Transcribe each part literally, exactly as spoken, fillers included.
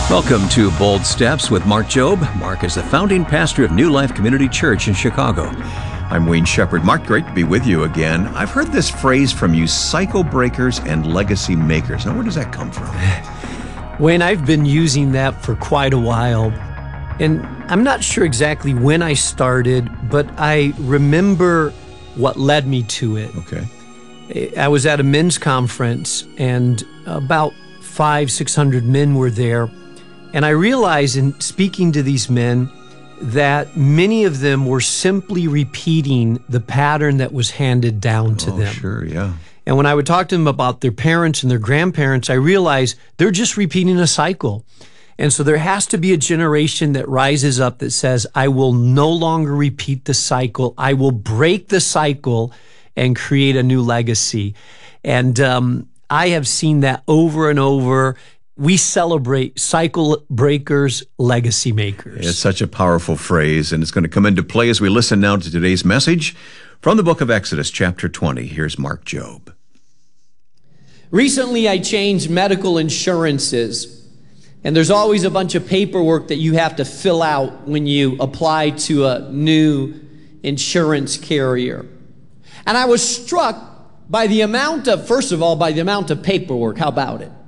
Welcome to Bold Steps with Mark Jobe. Mark is the founding pastor of New Life Community Church in Chicago. I'm Wayne Shepherd. Mark, great to be with you again. I've heard this phrase from you, cycle breakers and legacy makers. Now, where does that come from? Wayne, I've been using that for quite a while. And I'm not sure exactly when I started, but I remember what led me to it. Okay. I was at a men's conference, and about five, six hundred men were there. And I realized in speaking to these men that many of them were simply repeating the pattern that was handed down to oh, them. Sure, yeah. And when I would talk to them about their parents and their grandparents, I realized they're just repeating a cycle. And so there has to be a generation that rises up that says, I will no longer repeat the cycle. I will break the cycle and create a new legacy. And um, I have seen that over and over. We celebrate cycle breakers, legacy makers. It's such a powerful phrase, and it's going to come into play as we listen now to today's message from the book of Exodus, chapter twenty. Here's Mark Jobe. Recently, I changed medical insurances, and there's always a bunch of paperwork that you have to fill out when you apply to a new insurance carrier. And I was struck by the amount of, first of all, by the amount of paperwork. How about it?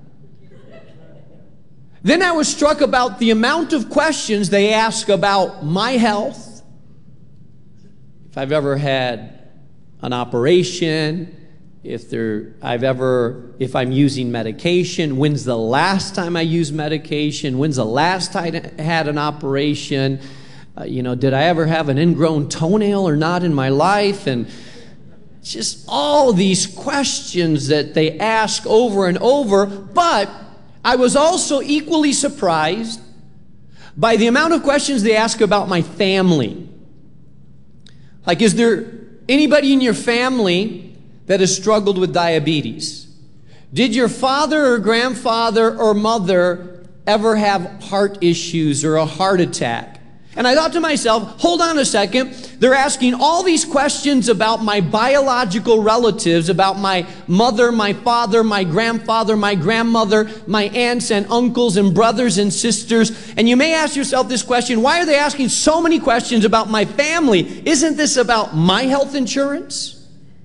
Then I was struck about the amount of questions they ask about my health, if I've ever had an operation, if there, I've ever, if I'm using medication, when's the last time I used medication, when's the last time I had an operation, uh, you know, did I ever have an ingrown toenail or not in my life, and just all these questions that they ask over and over. But I was also equally surprised by the amount of questions they ask about my family. Like, is there anybody in your family that has struggled with diabetes? Did your father or grandfather or mother ever have heart issues or a heart attack? And I thought to myself, hold on a second. They're asking all these questions about my biological relatives, about my mother, my father, my grandfather, my grandmother, my aunts and uncles and brothers and sisters. And you may ask yourself this question, why are they asking so many questions about my family? Isn't this about my health insurance?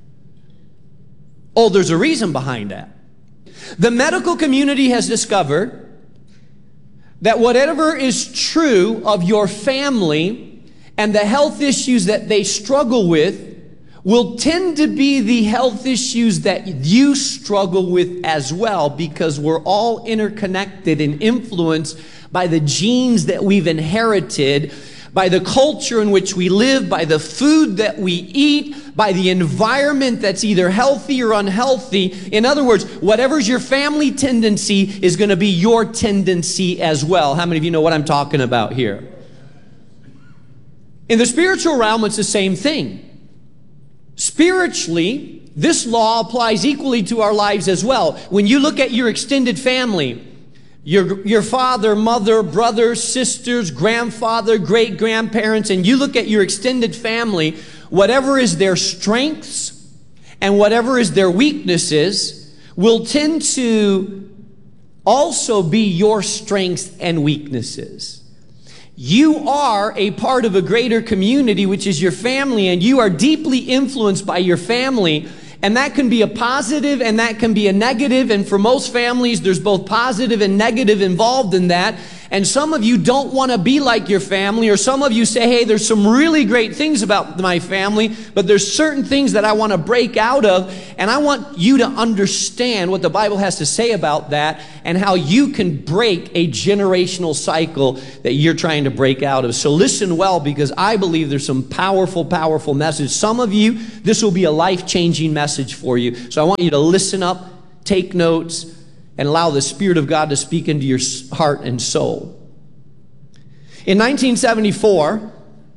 Oh, there's a reason behind that. The medical community has discovered that whatever is true of your family and the health issues that they struggle with will tend to be the health issues that you struggle with as well, because we're all interconnected and influenced by the genes that we've inherited, by the culture in which we live, by the food that we eat, by the environment that's either healthy or unhealthy. In other words, whatever's your family tendency is going to be your tendency as well. How many of you know what I'm talking about here? In the spiritual realm, it's the same thing. Spiritually, this law applies equally to our lives as well. When you look at your extended family, Your, your father, mother, brothers, sisters, grandfather, great-grandparents, and you look at your extended family, whatever is their strengths and whatever is their weaknesses will tend to also be your strengths and weaknesses. You are a part of a greater community, which is your family, and you are deeply influenced by your family. And that can be a positive and that can be a negative. And for most families, there's both positive and negative involved in that. And some of you don't want to be like your family, or some of you say, hey, there's some really great things about my family, but there's certain things that I want to break out of. And I want you to understand what the Bible has to say about that and how you can break a generational cycle that you're trying to break out of. So listen well, because I believe there's some powerful, powerful message. Some of you, this will be a life-changing message for you. So I want you to listen up, take notes, and allow the Spirit of God to speak into your heart and soul. In nineteen seventy-four,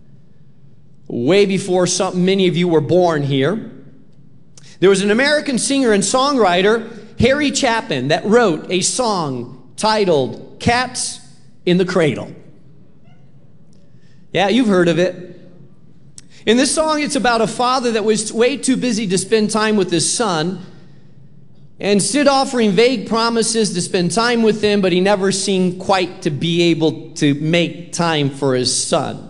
way before some, many of you were born here, there was an American singer and songwriter, Harry Chapin, that wrote a song titled Cats in the Cradle. Yeah, you've heard of it. In this song, it's about a father that was way too busy to spend time with his son, And Sid offering vague promises to spend time with him, but he never seemed quite to be able to make time for his son.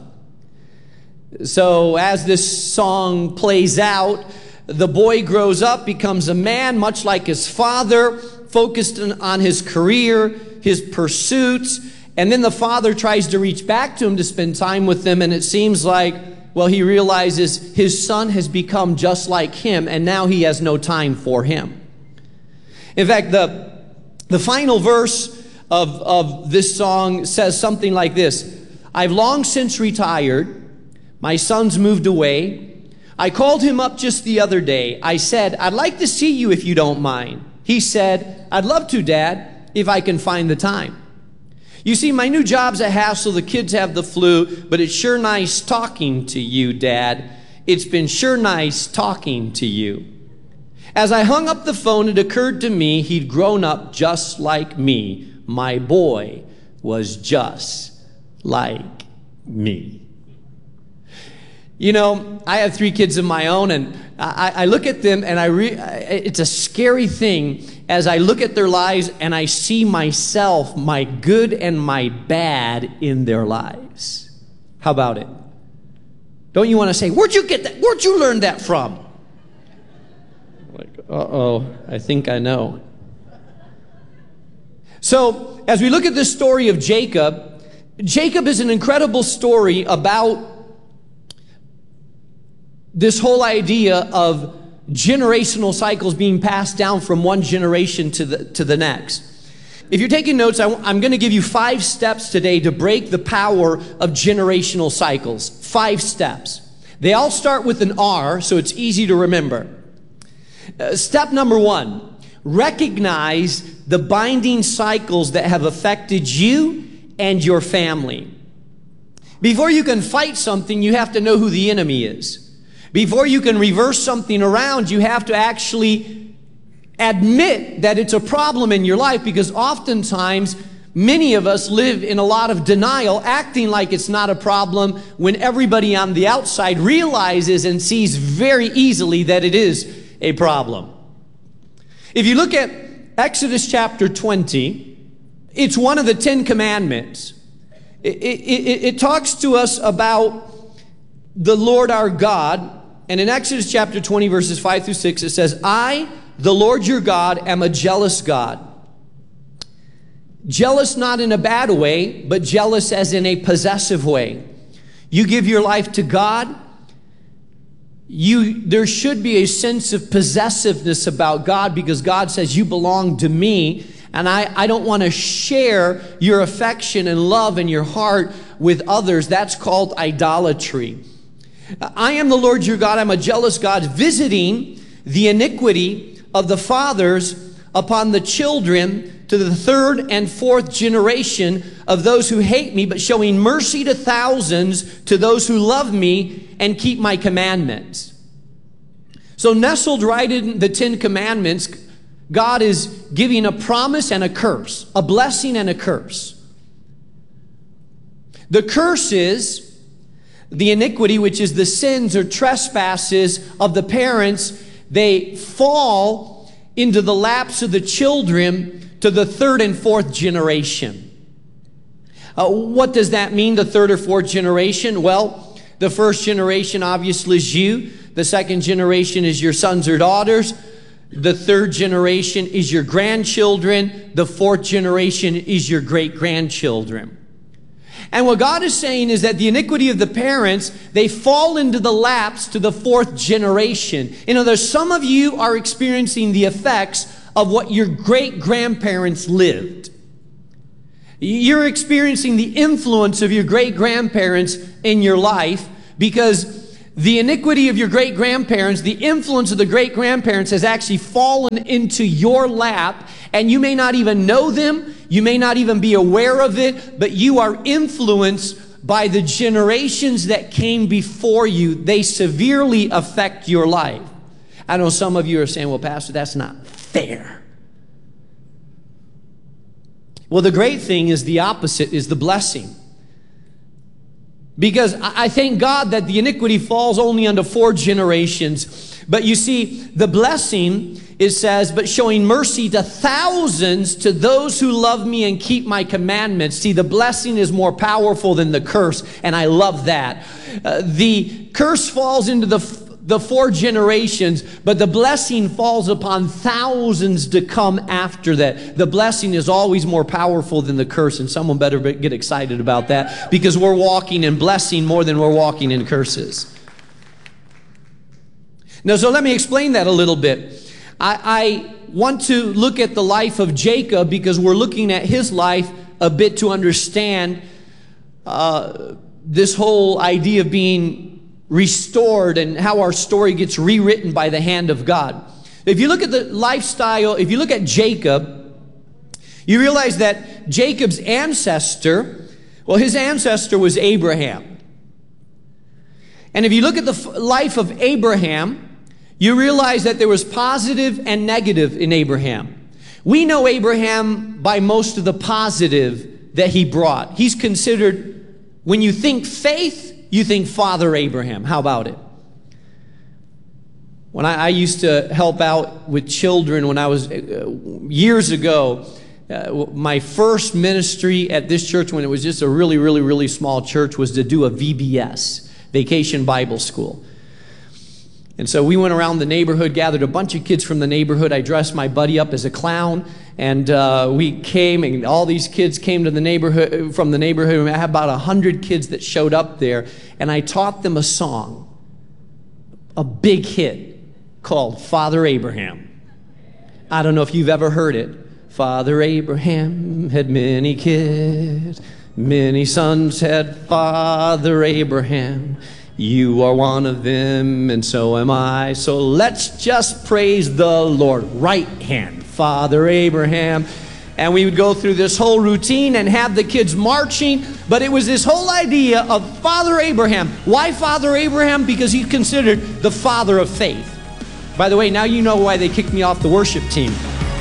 So as this song plays out, the boy grows up, becomes a man, much like his father, focused on his career, his pursuits, and then the father tries to reach back to him to spend time with him, and it seems like, well, he realizes his son has become just like him, and now he has no time for him. In fact, the, the final verse of, of this song says something like this: I've long since retired. My son's moved away. I called him up just the other day. I said, I'd like to see you if you don't mind. He said, I'd love to, Dad, if I can find the time. You see, my new job's a hassle. The kids have the flu, but it's sure nice talking to you, Dad. It's been sure nice talking to you. As I hung up the phone, it occurred to me he'd grown up just like me. My boy was just like me. You know, I have three kids of my own, and I, I look at them, and I re, it's a scary thing as I look at their lives and I see myself, my good and my bad in their lives. How about it? Don't you want to say, where'd you get that? Where'd you learn that from? Like, uh-oh, I think I know. So, as we look at this story of Jacob, Jacob is an incredible story about this whole idea of generational cycles being passed down from one generation to the, to the next. If you're taking notes, I, I'm going to give you five steps today to break the power of generational cycles. Five steps. They all start with an R, so it's easy to remember. Uh, step number one, recognize the binding cycles that have affected you and your family. Before you can fight something, you have to know who the enemy is. Before you can reverse something around, you have to actually admit that it's a problem in your life, because oftentimes many of us live in a lot of denial, acting like it's not a problem when everybody on the outside realizes and sees very easily that it is a problem. If you look at Exodus chapter twenty, it's one of the Ten Commandments. It, it, it, it talks to us about the Lord our God. And in Exodus chapter twenty, verses five through six, it says, I, the Lord your God, am a jealous God. Jealous not in a bad way, but jealous as in a possessive way. You give your life to God. You, there should be a sense of possessiveness about God, because God says you belong to me, and I, I don't want to share your affection and love and your heart with others. That's called idolatry. I am the Lord your God. I'm a jealous God, visiting the iniquity of the fathers upon the children to the third and fourth generation of those who hate me, but showing mercy to thousands to those who love me and keep my commandments. So nestled right in the Ten Commandments, God is giving a promise and a curse, a blessing and a curse. The curse is the iniquity, which is the sins or trespasses of the parents. They fall into the laps of the children to the third and fourth generation. Uh, what does that mean, the third or fourth generation? Well, the first generation obviously is you. The second generation is your sons or daughters. The third generation is your grandchildren. The fourth generation is your great-grandchildren. And what God is saying is that the iniquity of the parents, they fall into the laps to the fourth generation. You know, there's some of you are experiencing the effects of what your great-grandparents lived. You're experiencing the influence of your great-grandparents in your life, because the iniquity of your great-grandparents, the influence of the great-grandparents has actually fallen into your lap, and you may not even know them, you may not even be aware of it, but you are influenced by the generations that came before you. They severely affect your life. I know some of you are saying, well, Pastor, that's not fair. Well, the great thing is the opposite is the blessing. Because I thank God that the iniquity falls only unto four generations. But you see, the blessing, it says, but showing mercy to thousands, to those who love me and keep my commandments. See, the blessing is more powerful than the curse, and I love that. Uh, the curse falls into the the four generations, but the blessing falls upon thousands to come after that. The blessing is always more powerful than the curse, and someone better get excited about that, because we're walking in blessing more than we're walking in curses. Now, so let me explain that a little bit. I, I want to look at the life of Jacob, because we're looking at his life a bit to understand uh, this whole idea of being restored and how our story gets rewritten by the hand of God. If you look at the lifestyle, if you look at Jacob, you realize that Jacob's ancestor, well, his ancestor was Abraham. And if you look at the f- life of Abraham, you realize that there was positive and negative in Abraham. We know Abraham by most of the positive that he brought. He's considered, when you think faith, you think Father Abraham. How about it? When I, I used to help out with children when I was, uh, years ago, uh, my first ministry at this church, when it was just a really, really, really small church, was to do a V B S, Vacation Bible School. And so we went around the neighborhood, gathered a bunch of kids from the neighborhood. I dressed my buddy up as a clown, and uh, we came, and all these kids came to the neighborhood, from the neighborhood. I had about a hundred kids that showed up there, and I taught them a song, a big hit called Father Abraham. I don't know if you've ever heard it. Father Abraham had many kids, many sons had Father Abraham. You are one of them, and so am I. So let's just praise the Lord. Right hand, Father Abraham. And we would go through this whole routine and have the kids marching. But it was this whole idea of Father Abraham. Why Father Abraham? Because he's considered the father of faith. By the way, now you know why they kicked me off the worship team.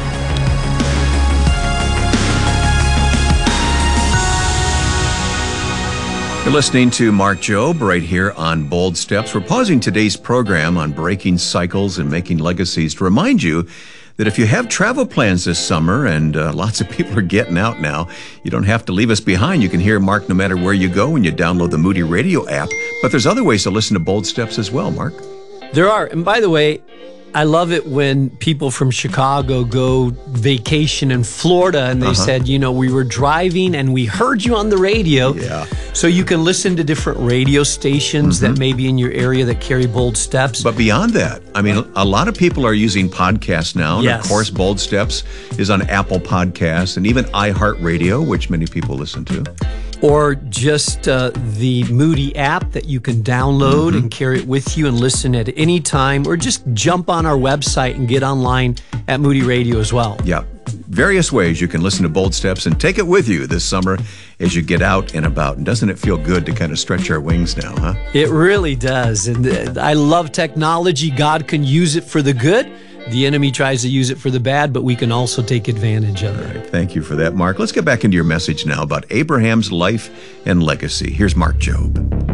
You're listening to Mark Jobe right here on Bold Steps. We're pausing today's program on breaking cycles and making legacies to remind you that if you have travel plans this summer, and uh, lots of people are getting out now, you don't have to leave us behind. You can hear Mark no matter where you go when you download the Moody Radio app. But there's other ways to listen to Bold Steps as well, Mark. There are. And by the way, I love it when people from Chicago go vacation in Florida, and they uh-huh. said, you know, we were driving and we heard you on the radio. Yeah. So you can listen to different radio stations mm-hmm. that may be in your area that carry Bold Steps. But beyond that, I mean, a lot of people are using podcasts now. And yes. of course, Bold Steps is on Apple Podcasts and even iHeartRadio, which many people listen to. Or just uh, the Moody app that you can download mm-hmm. and carry it with you and listen at any time, or just jump on our website and get online at Moody Radio as well. Yeah, various ways you can listen to Bold Steps and take it with you this summer as you get out and about. And doesn't it feel good to kind of stretch our wings now, huh? It really does. And I love technology. God can use it for the good. The enemy tries to use it for the bad, but we can also take advantage of it. All right, thank you for that, Mark. Let's get back into your message now about Abraham's life and legacy. Here's Mark Jobe.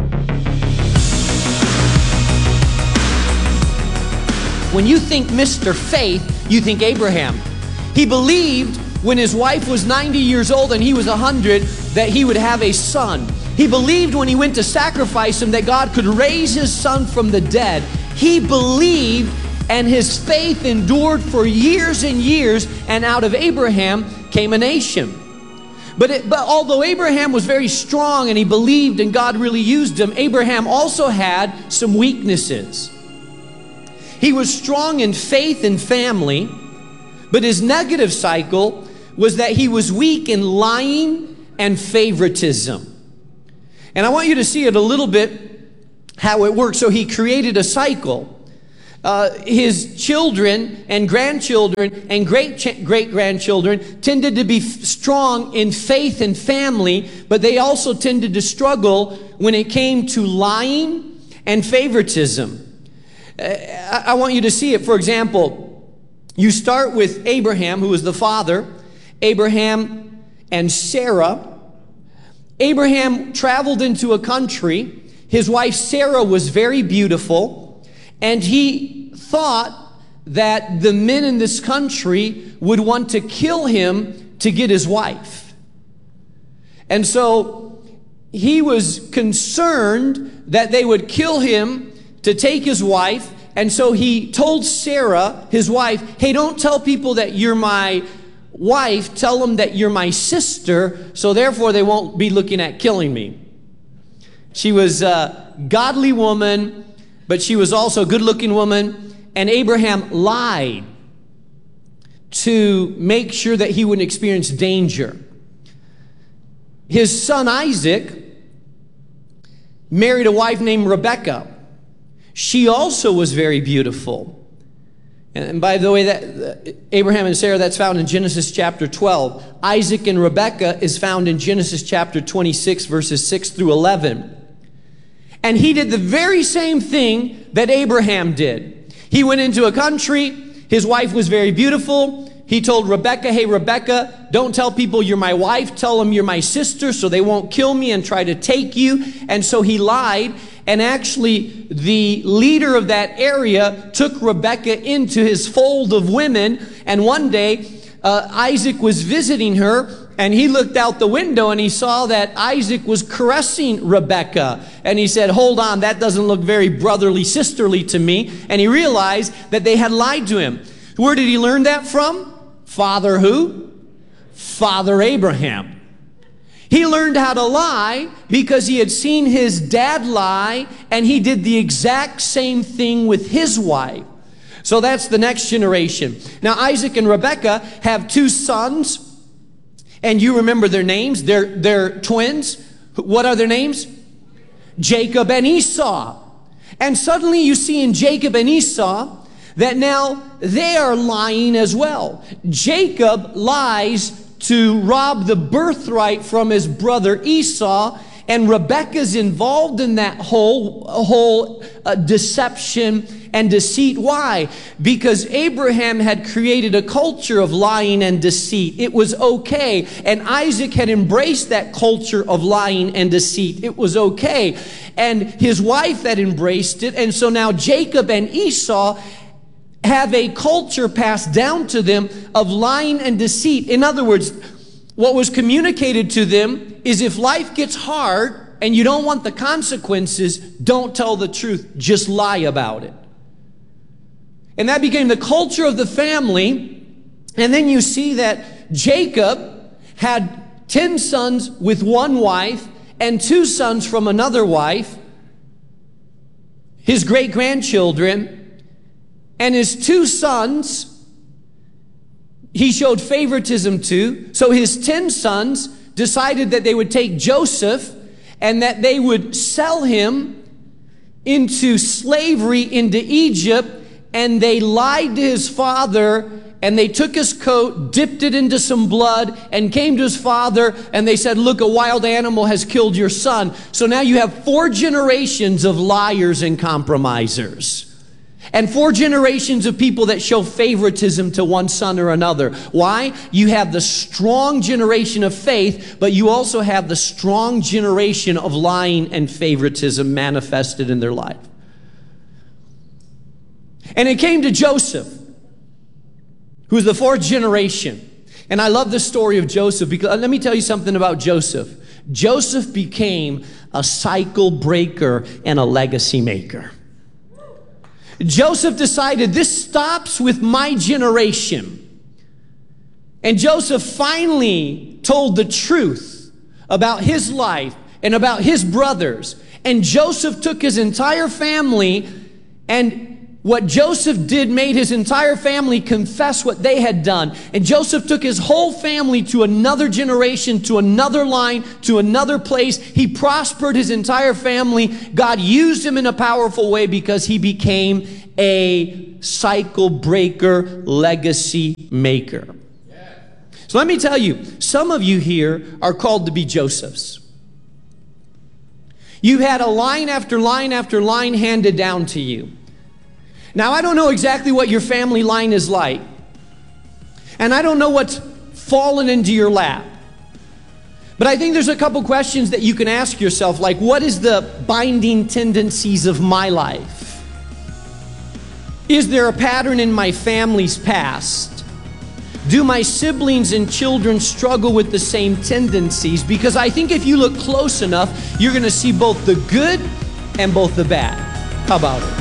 When you think Mister Faith, you think Abraham. He believed when his wife was ninety years old and he was one hundred that he would have a son. He believed when he went to sacrifice him that God could raise his son from the dead. He believed, and his faith endured for years and years, and out of Abraham came a nation. But, it, but although Abraham was very strong and he believed and God really used him, Abraham also had some weaknesses. He was strong in faith and family, but his negative cycle was that he was weak in lying and favoritism. And I want you to see it a little bit, how it works. So he created a cycle. Uh, his children and grandchildren and great-great-grandchildren tended to be f- strong in faith and family, but they also tended to struggle when it came to lying and favoritism. Uh, I-, I want you to see it. For example, you start with Abraham, who was the father, Abraham and Sarah. Abraham traveled into a country. His wife Sarah was very beautiful, and he thought that the men in this country would want to kill him to get his wife. And so he was concerned that they would kill him to take his wife. And so he told Sarah, his wife, hey, don't tell people that you're my wife. Tell them that you're my sister, so therefore they won't be looking at killing me. She was a godly woman, but she was also a good-looking woman. And Abraham lied to make sure that he wouldn't experience danger. His son Isaac married a wife named Rebekah. She also was very beautiful. And by the way, that Abraham and Sarah, that's found in Genesis chapter twelve. Isaac and Rebekah is found in Genesis chapter twenty-six, verses six through eleven. And he did the very same thing that Abraham did. He went into a country. His wife was very beautiful. He told Rebekah, hey, Rebekah, don't tell people you're my wife. Tell them you're my sister so they won't kill me and try to take you. And so he lied. And actually, the leader of that area took Rebekah into his fold of women. And one day, uh, Isaac was visiting her. And he looked out the window and he saw that Isaac was caressing Rebekah. And he said, hold on, that doesn't look very brotherly, sisterly to me. And he realized that they had lied to him. Where did he learn that from? Father who? Father Abraham. He learned how to lie because he had seen his dad lie, and he did the exact same thing with his wife. So that's the next generation. Now Isaac and Rebekah have two sons. And you remember their names. They're, they're twins. What are their names? Jacob and Esau. And suddenly you see in Jacob and Esau that now they are lying as well. Jacob lies to rob the birthright from his brother Esau. And Rebekah's involved in that whole, whole uh, deception and deceit. Why? Because Abraham had created a culture of lying and deceit. It was okay. And Isaac had embraced that culture of lying and deceit. It was okay. And his wife had embraced it. And so now Jacob and Esau have a culture passed down to them of lying and deceit. In other words, what was communicated to them is if life gets hard and you don't want the consequences, don't tell the truth, just lie about it. And that became the culture of the family. And then you see that Jacob had ten sons with one wife and two sons from another wife, his great-grandchildren, and his two sons he showed favoritism to. So his ten sons decided that they would take Joseph and that they would sell him into slavery into Egypt. And they lied to his father, and they took his coat, dipped it into some blood, and came to his father, and they said, look, a wild animal has killed your son. So now you have four generations of liars and compromisers. And four generations of people that show favoritism to one son or another. Why? You have the strong generation of faith, but you also have the strong generation of lying and favoritism manifested in their life. And it came to Joseph, who's the fourth generation. And I love the story of Joseph because let me tell you something about Joseph. Joseph became a cycle breaker and a legacy maker. Joseph decided this stops with my generation. And Joseph finally told the truth about his life and about his brothers. And Joseph took his entire family, and what Joseph did made his entire family confess what they had done. And Joseph took his whole family to another generation, to another line, to another place. He prospered his entire family. God used him in a powerful way because he became a cycle breaker, legacy maker. So let me tell you, some of you here are called to be Josephs. You've had a line after line after line handed down to you. Now, I don't know exactly what your family line is like. And I don't know what's fallen into your lap. But I think there's a couple questions that you can ask yourself, like, what is the binding tendencies of my life? Is there a pattern in my family's past? Do my siblings and children struggle with the same tendencies? Because I think if you look close enough, you're going to see both the good and both the bad. How about it?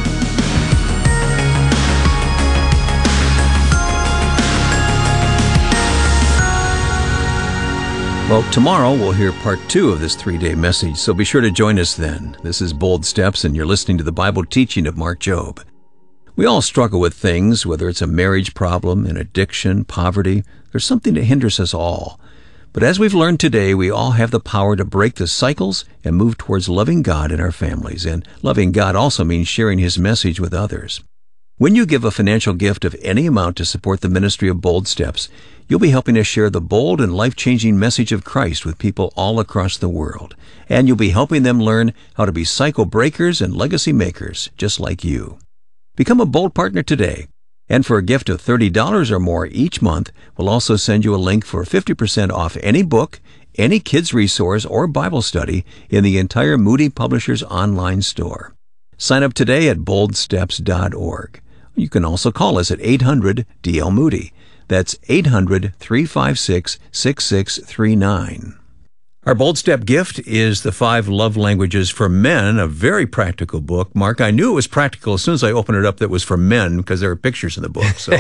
Well, tomorrow we'll hear part two of this three-day message, so be sure to join us then. This is Bold Steps, and you're listening to the Bible teaching of Mark Jobe. We all struggle with things, whether it's a marriage problem, an addiction, poverty. There's something that hinders us all. But as we've learned today, we all have the power to break the cycles and move towards loving God in our families. And loving God also means sharing His message with others. When you give a financial gift of any amount to support the ministry of Bold Steps, you'll be helping us share the bold and life-changing message of Christ with people all across the world. And you'll be helping them learn how to be cycle breakers and legacy makers, just like you. Become a Bold partner today. And for a gift of thirty dollars or more each month, we'll also send you a link for fifty percent off any book, any kids resource, or Bible study in the entire Moody Publishers online store. Sign up today at bold steps dot org. You can also call us at eight hundred D L Moody. That's eight hundred, three five six, six six three nine. Our Bold Step gift is The Five Love Languages for Men, a very practical book. Mark, I knew it was practical as soon as I opened it up that it was for men because there are pictures in the book. So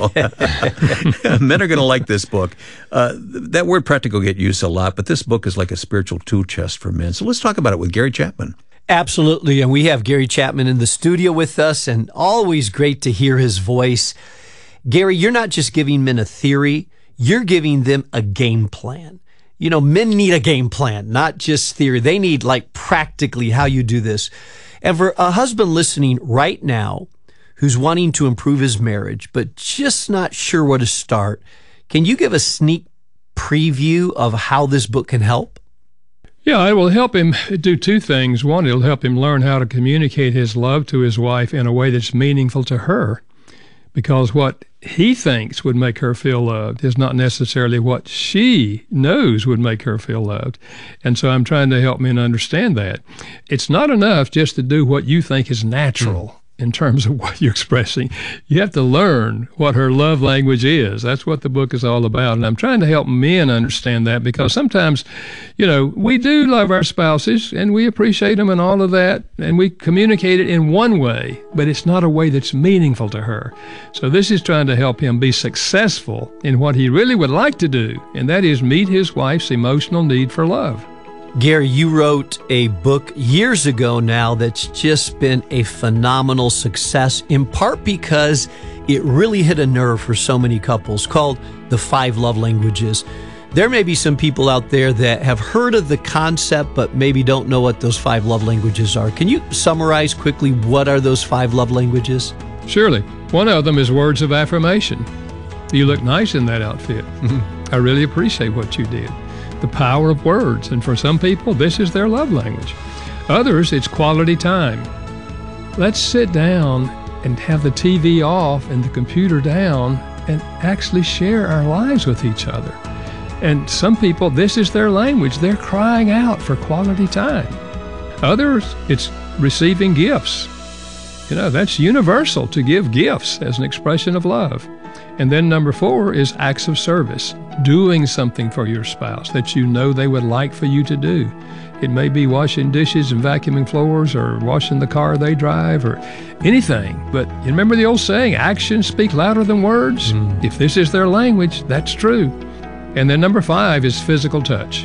men are going to like this book. Uh, that word practical get used a lot, but this book is like a spiritual tool chest for men. So let's talk about it with Gary Chapman. Absolutely, and we have Gary Chapman in the studio with us, and always great to hear his voice. Gary, you're not just giving men a theory, you're giving them a game plan. You know, men need a game plan, not just theory. They need, like, practically how you do this. And for a husband listening right now who's wanting to improve his marriage, but just not sure where to start, can you give a sneak preview of how this book can help? Yeah, it will help him do two things. One, it'll help him learn how to communicate his love to his wife in a way that's meaningful to her, because what he thinks would make her feel loved is not necessarily what she knows would make her feel loved. And so I'm trying to help men understand that. It's not enough just to do what you think is natural. Mm. In terms of what you're expressing. You have to learn what her love language is. That's what the book is all about. And I'm trying to help men understand that, because sometimes, you know, we do love our spouses and we appreciate them and all of that, and we communicate it in one way, but it's not a way that's meaningful to her. So this is trying to help him be successful in what he really would like to do, and that is meet his wife's emotional need for love. Gary, you wrote a book years ago now that's just been a phenomenal success, in part because it really hit a nerve for so many couples, called The Five Love Languages. There may be some people out there that have heard of the concept, but maybe don't know what those five love languages are. Can you summarize quickly what are those five love languages? Surely. One of them is words of affirmation. You look nice in that outfit. I really appreciate what you did. The power of words, and for some people, this is their love language. Others, it's quality time. Let's sit down and have the T V off and the computer down and actually share our lives with each other. And some people, this is their language. They're crying out for quality time. Others, it's receiving gifts. You know, that's universal, to give gifts as an expression of love. And then number four is acts of service, doing something for your spouse that you know they would like for you to do. It may be washing dishes and vacuuming floors, or washing the car they drive, or anything. But you remember the old saying, actions speak louder than words? Mm. If this is their language, that's true. And then number five is physical touch,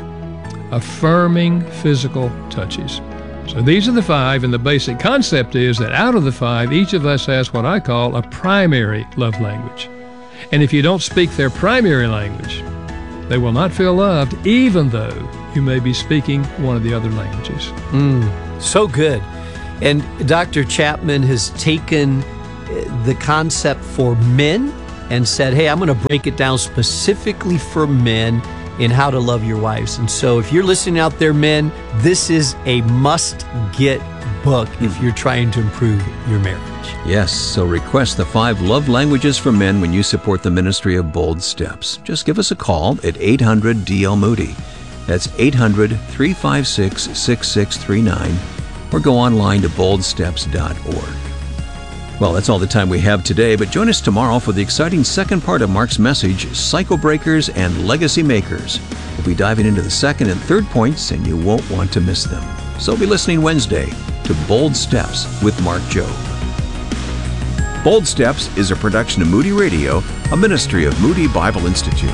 affirming physical touches. So these are the five, and the basic concept is that out of the five, each of us has what I call a primary love language. And if you don't speak their primary language, they will not feel loved, even though you may be speaking one of the other languages. Mm, so good. And Doctor Chapman has taken the concept for men and said, hey, I'm going to break it down specifically for men in how to love your wives. And so if you're listening out there, men, this is a must-get book if you're trying to improve your marriage. Yes, so request the five love languages for men when you support the ministry of Bold Steps. Just give us a call at eight hundred D L Moody. That's eight hundred, three five six, six six three nine, or go online to bold steps dot org. Well, that's all the time we have today, but join us tomorrow for the exciting second part of Mark's message, Cycle Breakers and Legacy Makers. We'll be diving into the second and third points, and you won't want to miss them. So be listening Wednesday to Bold Steps with Mark Jobe. Bold Steps is a production of Moody Radio, a ministry of Moody Bible Institute.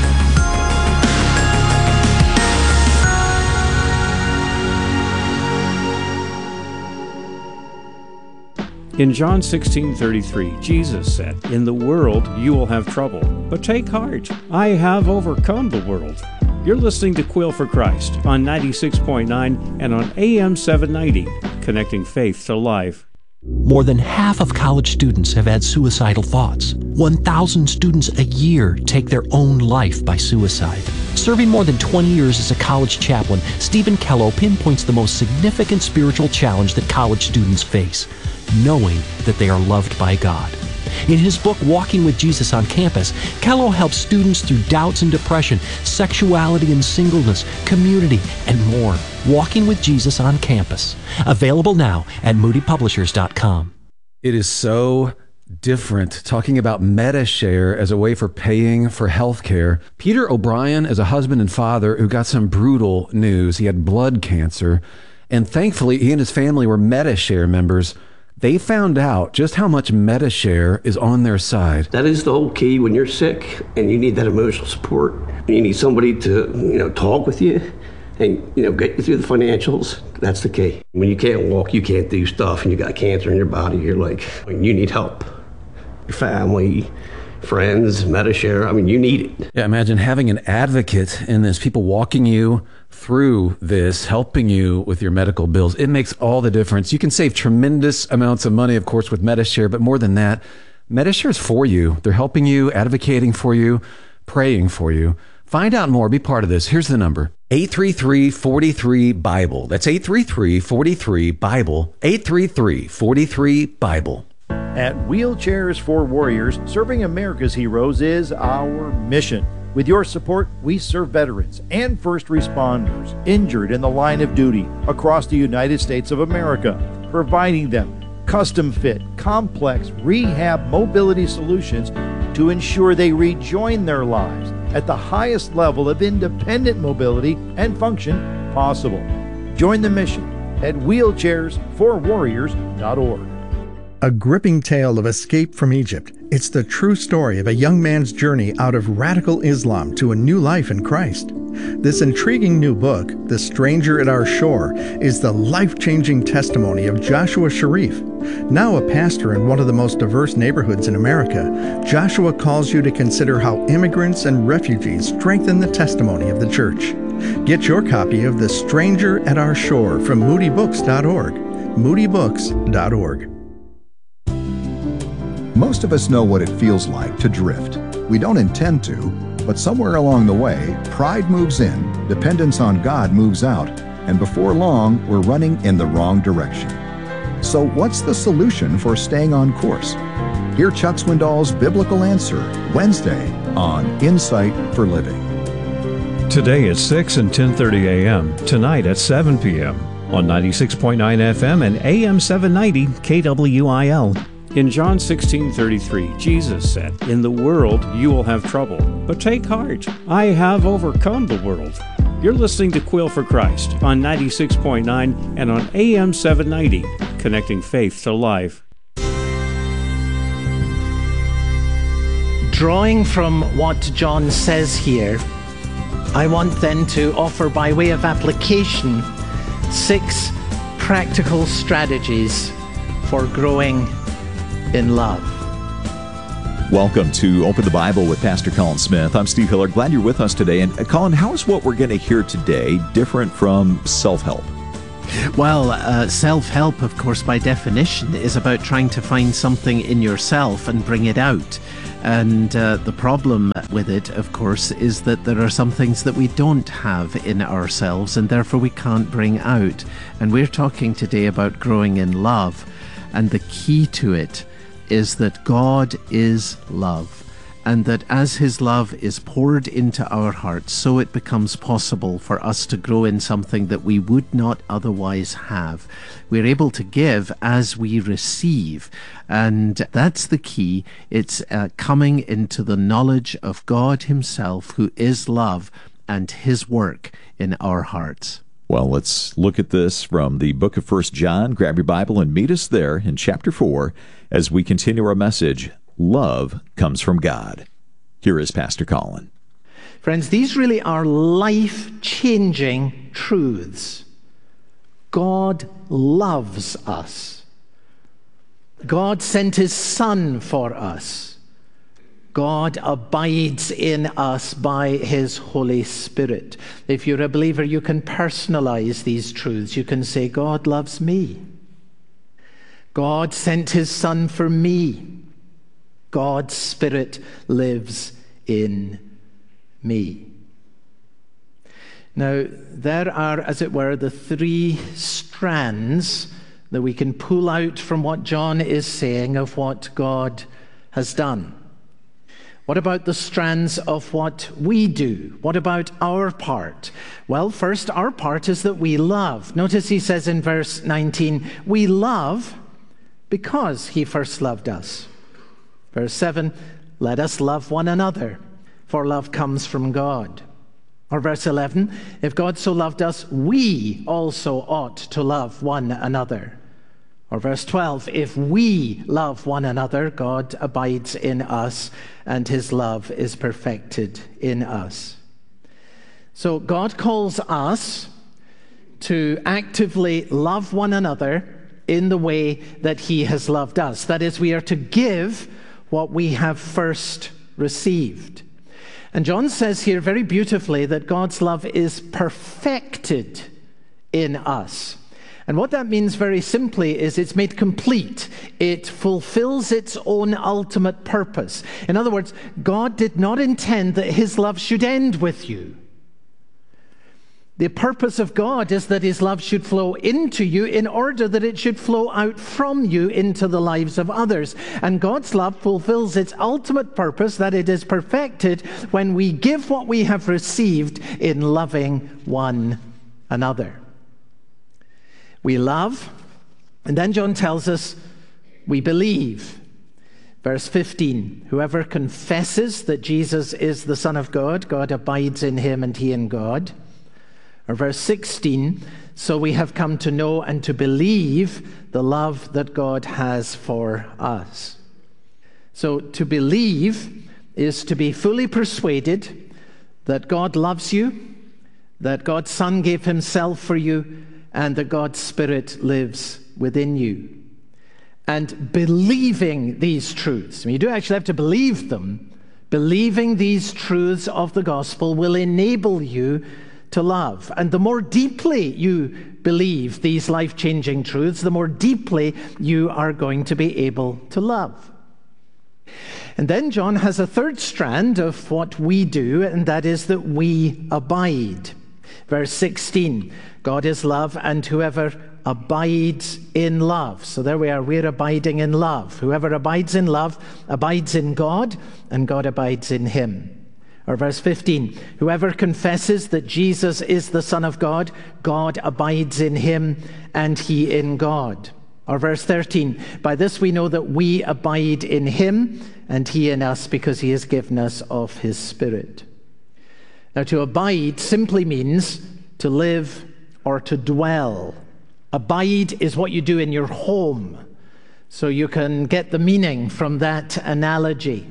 In John sixteen thirty-three, Jesus said, "In the world you will have trouble, but take heart, I have overcome the world." You're listening to Quill for Christ on ninety-six point nine and on A M seven ninety, connecting faith to life. More than half of college students have had suicidal thoughts. one thousand students a year take their own life by suicide. Serving more than twenty years as a college chaplain, Stephen Kello pinpoints the most significant spiritual challenge that college students face: knowing that they are loved by God. In his book, Walking with Jesus on Campus, Kello helps students through doubts and depression, sexuality and singleness, community, and more. Walking with Jesus on Campus. Available now at moody publishers dot com. It is so different talking about Medi-Share as a way for paying for health care. Peter O'Brien is a husband and father who got some brutal news. He had blood cancer, and thankfully he and his family were Medi-Share members. They found out just how much Medi-Share is on their side. That is the whole key when you're sick and you need that emotional support. You need somebody to, you know, talk with you and, you know, get you through the financials. That's the key. When you can't walk, you can't do stuff, and you got cancer in your body, you're like, you need help. Your family, friends, Medi-Share, I mean, you need it. Yeah, imagine having an advocate in this, people walking you through this, helping you with your medical bills. It makes all the difference. You can save tremendous amounts of money, of course, with Medi-Share, but more than that, Medi-Share is for you. They're helping you, advocating for you, praying for you. Find out more. Be part of this. Here's the number: eight three three, four three, BIBLE. That's eight three three, four three, BIBLE. eight three three, four three, BIBLE. At Wheelchairs for Warriors, serving America's heroes is our mission. With your support, we serve veterans and first responders injured in the line of duty across the United States of America, providing them custom-fit, complex rehab mobility solutions to ensure they rejoin their lives at the highest level of independent mobility and function possible. Join the mission at wheelchairs for warriors dot org. A gripping tale of escape from Egypt. It's the true story of a young man's journey out of radical Islam to a new life in Christ. This intriguing new book, The Stranger at Our Shore, is the life-changing testimony of Joshua Sharif. Now a pastor in one of the most diverse neighborhoods in America, Joshua calls you to consider how immigrants and refugees strengthen the testimony of the church. Get your copy of The Stranger at Our Shore from moody books dot org. moody books dot org. Most of us know what it feels like to drift. We don't intend to, but somewhere along the way, pride moves in, dependence on God moves out, and before long, we're running in the wrong direction. So what's the solution for staying on course? Hear Chuck Swindoll's Biblical Answer Wednesday on Insight for Living. Today at six and ten thirty a.m., tonight at seven p.m. on ninety-six point nine F M and A M seven ninety K W I L. In John sixteen thirty-three, Jesus said, "In the world you will have trouble, but take heart, I have overcome the world." You're listening to Quill for Christ on ninety-six point nine and on A M seven ninety, connecting faith to life. Drawing from what John says here, I want then to offer by way of application six practical strategies for growing in love. Welcome to Open the Bible with Pastor Colin Smith. I'm Steve Hiller. Glad you're with us today. And uh, Colin, how is what we're going to hear today different from self-help? Well, uh, self-help, of course, by definition, is about trying to find something in yourself and bring it out. And uh, the problem with it, of course, is that there are some things that we don't have in ourselves and therefore we can't bring out. And we're talking today about growing in love. And the key to it is that God is love. and that as his love is poured into our hearts, so it becomes possible for us to grow in something that we would not otherwise have. We're able to give as we receive, and that's the key. It's uh, coming into the knowledge of God himself, who is love, and his work in our hearts. Well, let's look at this from the book of First John. Grab your Bible and meet us there in chapter four as we continue our message, Love Comes from God. Here is Pastor Colin. Friends, these really are life-changing truths. God loves us. God sent his Son for us. God abides in us by his Holy Spirit. If you're a believer, you can personalize these truths. You can say, God loves me. God sent his Son for me. God's Spirit lives in me. Now, there are, as it were, the three strands that we can pull out from what John is saying of what God has done. What about the strands of what we do? What about our part? Well, first, our part is that we love. Notice he says in verse nineteen, we love because he first loved us. Verse seven, let us love one another, for love comes from God. Or verse eleven, if God so loved us, we also ought to love one another. Or verse twelve, if we love one another, God abides in us, and his love is perfected in us. So God calls us to actively love one another in the way that he has loved us. That is, we are to give what we have first received. And John says here very beautifully that God's love is perfected in us. And what that means very simply is it's made complete. It fulfills its own ultimate purpose. In other words, God did not intend that his love should end with you. The purpose of God is that his love should flow into you in order that it should flow out from you into the lives of others. And God's love fulfills its ultimate purpose, that it is perfected when we give what we have received in loving one another. We love, and then John tells us we believe. Verse fifteen, whoever confesses that Jesus is the Son of God, God abides in him and he in God. Or verse sixteen, so we have come to know and to believe the love that God has for us. So to believe is to be fully persuaded that God loves you, that God's Son gave himself for you, and that God's Spirit lives within you. And believing these truths, I mean, you do actually have to believe them. Believing these truths of the gospel will enable you to love. And the more deeply you believe these life-changing truths, the more deeply you are going to be able to love. And then John has a third strand of what we do, and that is that we abide. Verse sixteen, God is love, and whoever abides in love. So there we are, we're abiding in love. Whoever abides in love abides in God, and God abides in him. Or verse fifteen, whoever confesses that Jesus is the Son of God, God abides in him, and he in God. Or verse thirteen, by this we know that we abide in him, and he in us, because he has given us of his Spirit. Now, to abide simply means to live or to dwell. Abide is what you do in your home. So you can get the meaning from that analogy.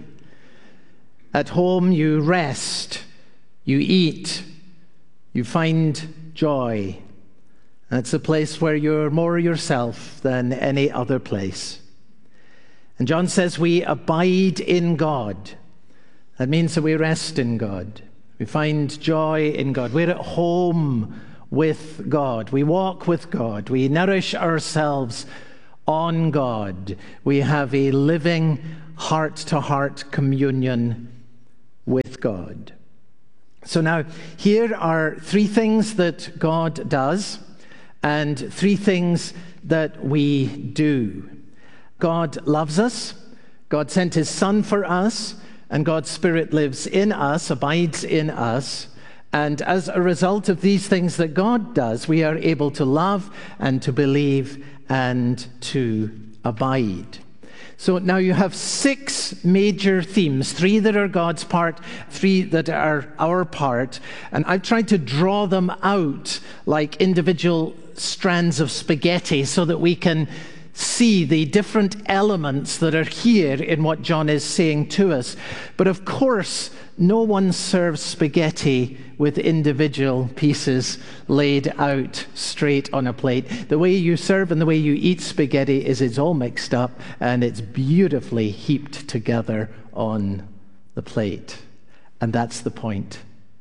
At home, you rest, you eat, you find joy. That's a place where you're more yourself than any other place. And John says we abide in God. That means that we rest in God. We find joy in God. We're at home with God. We walk with God. We nourish ourselves on God. We have a living heart-to-heart communion with God. So now, here are three things that God does and three things that we do. God loves us. God sent his Son for us. and God's Spirit lives in us, abides in us. And as a result of these things that God does, we are able to love and to believe and to abide. So now you have six major themes, three that are God's part, three that are our part. And I've tried to draw them out like individual strands of spaghetti so that we can see the different elements that are here in what John is saying to us. But of course, no one serves spaghetti with individual pieces laid out straight on a plate. The way you serve and the way you eat spaghetti is it's all mixed up and it's beautifully heaped together on the plate. And that's the point.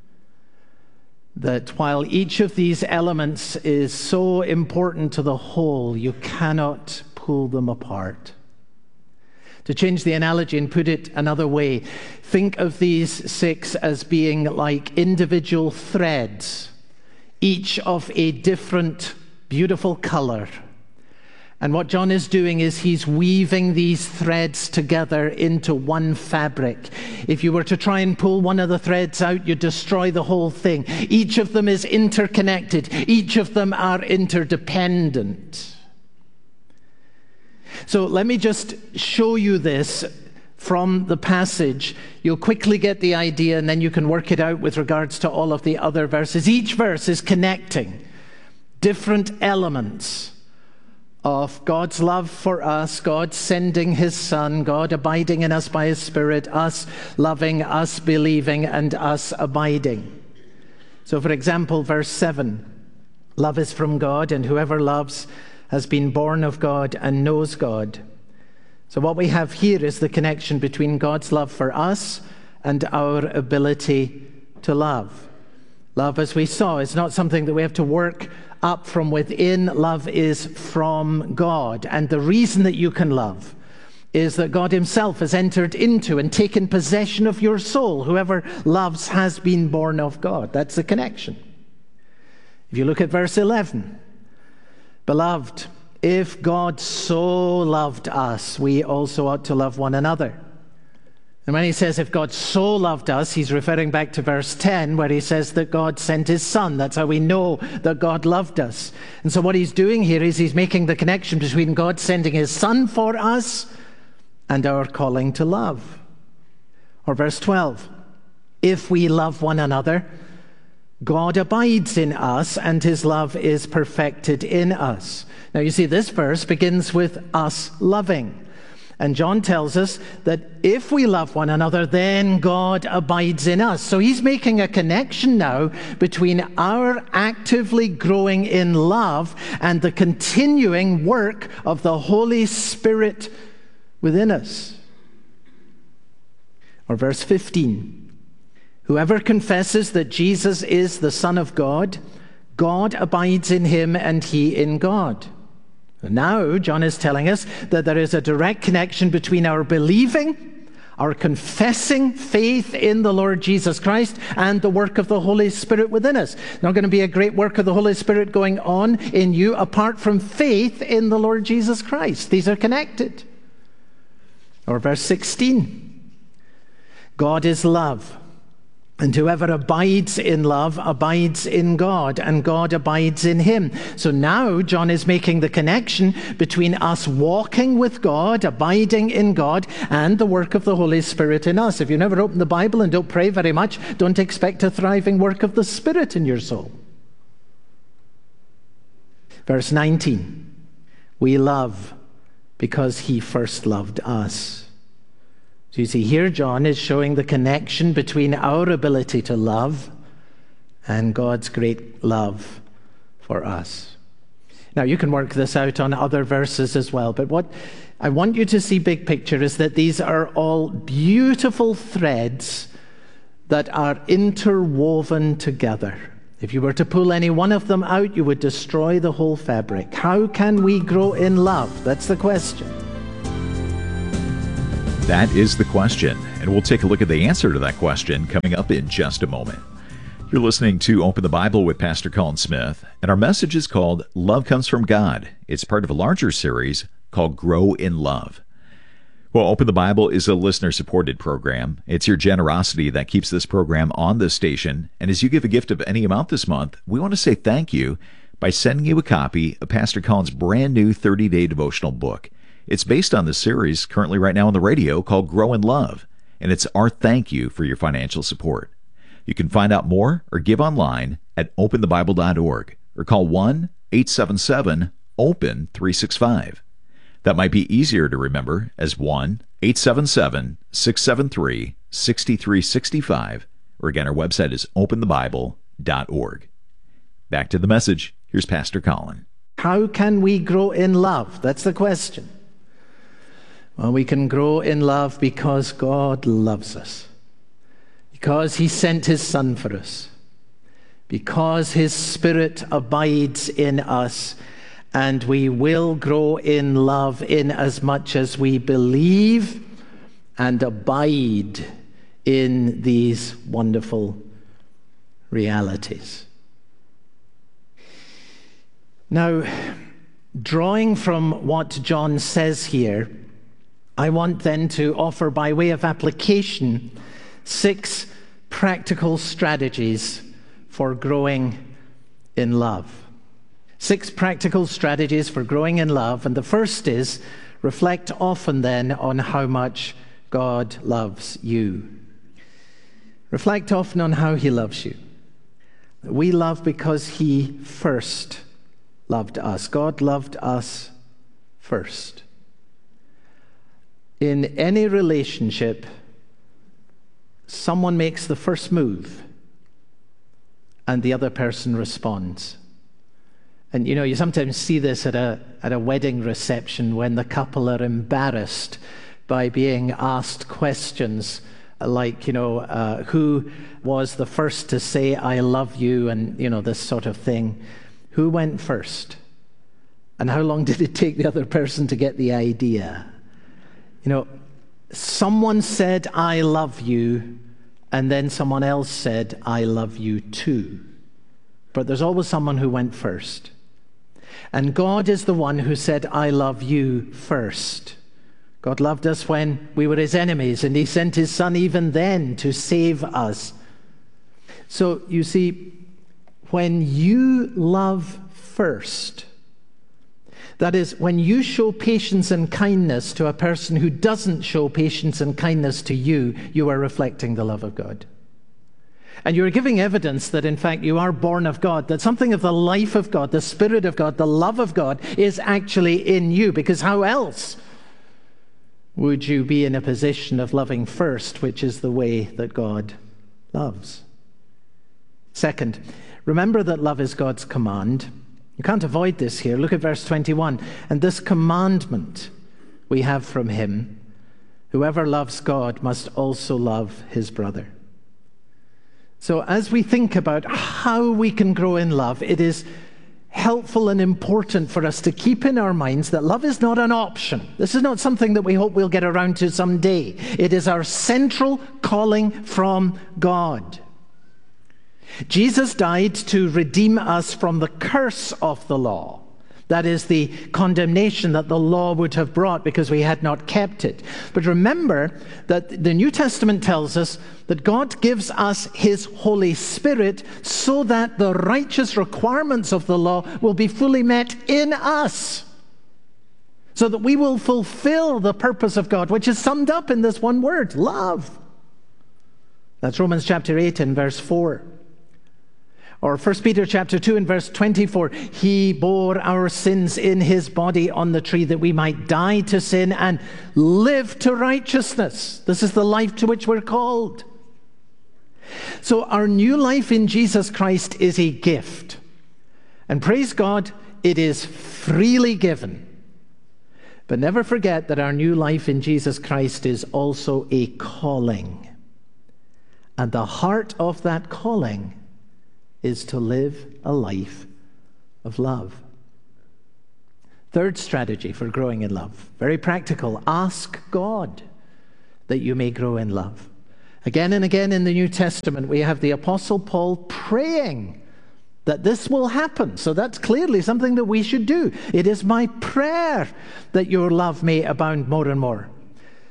That while each of these elements is so important to the whole, you cannot pull them apart. To change the analogy and put it another way, think of these six as being like individual threads, each of a different, beautiful color. And what John is doing is he's weaving these threads together into one fabric. If you were to try and pull one of the threads out, you'd destroy the whole thing. Each of them is interconnected. Each of them are interdependent. So let me just show you this from the passage. You'll quickly get the idea, and then you can work it out with regards to all of the other verses. Each verse is connecting different elements of God's love for us, God sending his Son, God abiding in us by his Spirit, us loving, us believing, and us abiding. So for example, verse seven, love is from God, and whoever loves has been born of God and knows God. So what we have here is the connection between God's love for us and our ability to love. Love, as we saw, is not something that we have to work up from within. Love is from God. And the reason that you can love is that God himself has entered into and taken possession of your soul. Whoever loves has been born of God. That's the connection. If you look at verse eleven, beloved, if God so loved us, we also ought to love one another. And when he says, if God so loved us, he's referring back to verse ten, where he says that God sent his Son. That's how we know that God loved us. And so what he's doing here is he's making the connection between God sending his Son for us and our calling to love. Or verse twelve, if we love one another, God abides in us and his love is perfected in us. Now you see, this verse begins with us loving. And John tells us that if we love one another, then God abides in us. So he's making a connection now between our actively growing in love and the continuing work of the Holy Spirit within us. Or verse fifteen, whoever confesses that Jesus is the Son of God, God abides in him and he in God. Now, John is telling us that there is a direct connection between our believing, our confessing faith in the Lord Jesus Christ, and the work of the Holy Spirit within us. Not going to be a great work of the Holy Spirit going on in you apart from faith in the Lord Jesus Christ. These are connected. Or verse sixteen, God is love. And whoever abides in love abides in God, and God abides in him. So now John is making the connection between us walking with God, abiding in God, and the work of the Holy Spirit in us. If you never open the Bible and don't pray very much, don't expect a thriving work of the Spirit in your soul. Verse nineteen, we love because he first loved us. So you see, here John is showing the connection between our ability to love and God's great love for us. Now, you can work this out on other verses as well, but what I want you to see big picture is that these are all beautiful threads that are interwoven together. If you were to pull any one of them out, you would destroy the whole fabric. How can we grow in love? That's the question. That is the question, and we'll take a look at the answer to that question coming up in just a moment. You're listening to Open the Bible with Pastor Colin Smith, and our message is called Love Comes from God. It's part of a larger series called Grow in Love. Well, Open the Bible is a listener-supported program. It's your generosity that keeps this program on this station. And as you give a gift of any amount this month, we want to say thank you by sending you a copy of Pastor Colin's brand new thirty-day devotional book. It's based on the series currently right now on the radio called Grow in Love, and it's our thank you for your financial support. You can find out more or give online at open the bible dot org or call one eight seven seven open three six five. That might be easier to remember as one eight seven seven six seven three six three six five, or again, our website is open the bible dot org. Back to the message. Here's Pastor Colin. How can we grow in love? That's the question. Well, we can grow in love because God loves us, because He sent His Son for us, because His Spirit abides in us. And we will grow in love in as much as we believe and abide in these wonderful realities. Now, drawing from what John says here, I want then to offer by way of application six practical strategies for growing in love. Six practical strategies for growing in love. And the first is, reflect often then on how much God loves you. Reflect often on how He loves you. We love because He first loved us. God loved us first. In any relationship, someone makes the first move and the other person responds. And you know, you sometimes see this at a at a wedding reception when the couple are embarrassed by being asked questions like, you know, uh, who was the first to say I love you, and you know, this sort of thing. Who went first? And how long did it take the other person to get the idea? You know, someone said I love you, and then someone else said I love you too. But there's always someone who went first. And God is the one who said, I love you first. God loved us when we were His enemies, and He sent His Son even then to save us. So, you see, when you love first, that is, when you show patience and kindness to a person who doesn't show patience and kindness to you, you are reflecting the love of God. And you're giving evidence that, in fact, you are born of God, that something of the life of God, the Spirit of God, the love of God is actually in you. Because how else would you be in a position of loving first, which is the way that God loves? Second, remember that love is God's command. You can't avoid this here. Look at verse twenty-one. And this commandment we have from Him, whoever loves God must also love his brother. So as we think about how we can grow in love, it is helpful and important for us to keep in our minds that love is not an option. This is not something that we hope we'll get around to someday. It is our central calling from God. Jesus died to redeem us from the curse of the law. That is the condemnation that the law would have brought because we had not kept it. But remember that the New Testament tells us that God gives us His Holy Spirit so that the righteous requirements of the law will be fully met in us, so that we will fulfill the purpose of God, which is summed up in this one word, love. That's Romans chapter eight and verse four. Or First Peter chapter two and verse twenty-four, He bore our sins in His body on the tree that we might die to sin and live to righteousness. This is the life to which we're called. So our new life in Jesus Christ is a gift. And praise God, it is freely given. But never forget that our new life in Jesus Christ is also a calling. And the heart of that calling is to live a life of love. Third strategy for growing in love, very practical. Ask God that you may grow in love. Again and again in the New Testament, we have the Apostle Paul praying that this will happen. So that's clearly something that we should do. It is my prayer that your love may abound more and more.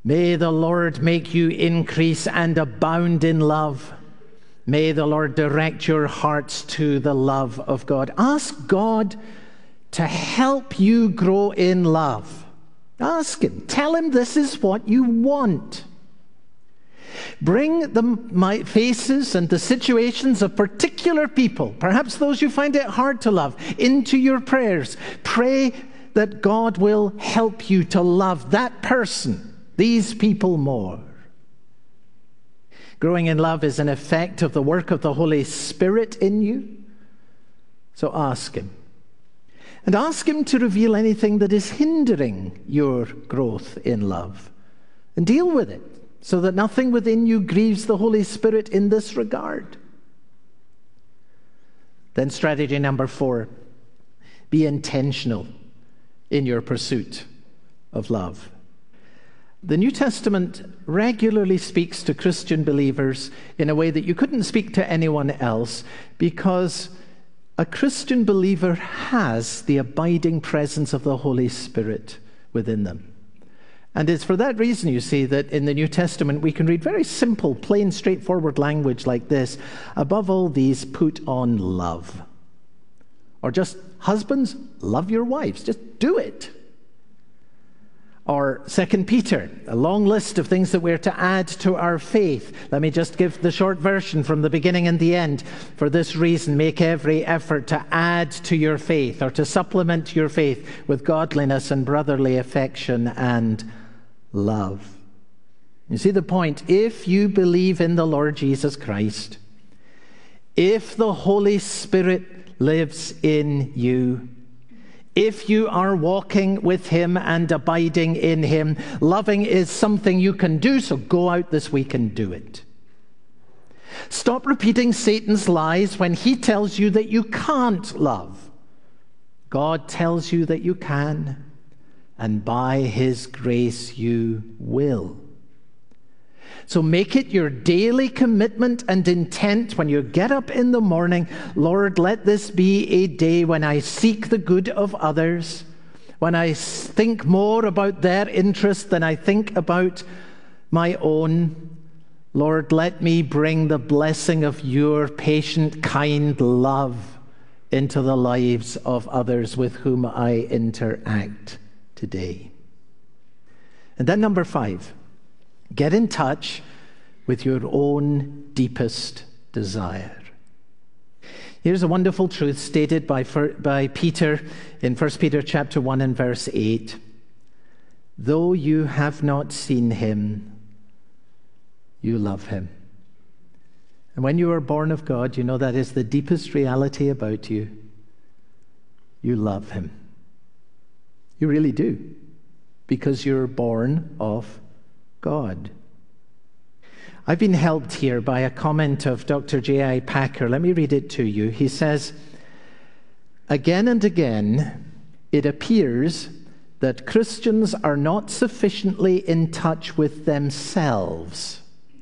May the Lord make you increase and abound in love. May the Lord direct your hearts to the love of God. Ask God to help you grow in love. Ask Him. Tell Him this is what you want. Bring the my faces and the situations of particular people, perhaps those you find it hard to love, into your prayers. Pray that God will help you to love that person, these people more. Growing in love is an effect of the work of the Holy Spirit in you. So ask Him. And ask Him to reveal anything that is hindering your growth in love. And deal with it, so that nothing within you grieves the Holy Spirit in this regard. Then strategy number four, be intentional in your pursuit of love. The New Testament regularly speaks to Christian believers in a way that you couldn't speak to anyone else, because a Christian believer has the abiding presence of the Holy Spirit within them. And it's for that reason, you see, that in the New Testament we can read very simple, plain, straightforward language like this. Above all these, put on love. Or just, husbands, love your wives. Just do it. Or Second Peter, a long list of things that we're to add to our faith. Let me just give the short version from the beginning and the end. For this reason, make every effort to add to your faith, or to supplement your faith with godliness and brotherly affection and love. You see the point? If you believe in the Lord Jesus Christ, if the Holy Spirit lives in you, if you are walking with Him and abiding in Him, loving is something you can do, so go out this week and do it. Stop repeating Satan's lies when he tells you that you can't love. God tells you that you can, and by His grace you will. So make it your daily commitment and intent when you get up in the morning. Lord, let this be a day when I seek the good of others, when I think more about their interest than I think about my own. Lord, let me bring the blessing of your patient, kind love into the lives of others with whom I interact today. And then number five, get in touch with your own deepest desire. Here's a wonderful truth stated by, by Peter in First Peter chapter one and verse eight. Though you have not seen Him, you love Him. And when you are born of God, you know that is the deepest reality about you. You love Him. You really do, because you're born of God. I've been helped here by a comment of Doctor J I Packer. Let me read it to you. He says, again and again, it appears that Christians are not sufficiently in touch with themselves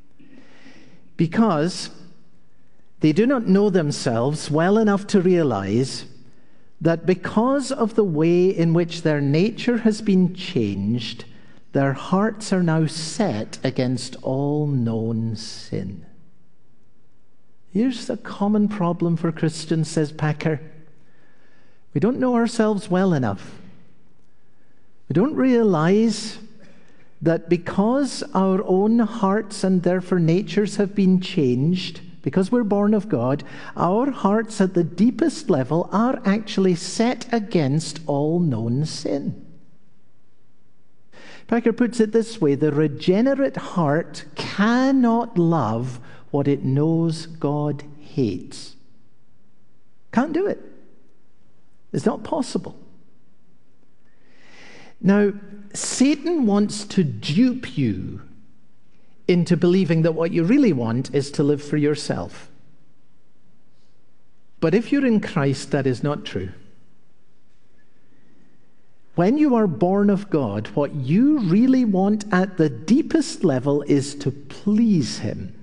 because they do not know themselves well enough to realize that because of the way in which their nature has been changed, their hearts are now set against all known sin. Here's a common problem for Christians, says Packer. We don't know ourselves well enough. We don't realize that because our own hearts and therefore natures have been changed, because we're born of God, our hearts at the deepest level are actually set against all known sin. Packer puts it this way: the regenerate heart cannot love what it knows God hates. Can't do it. It's not possible. Now, Satan wants to dupe you into believing that what you really want is to live for yourself. But if you're in Christ, that is not true. When you are born of God, what you really want at the deepest level is to please Him.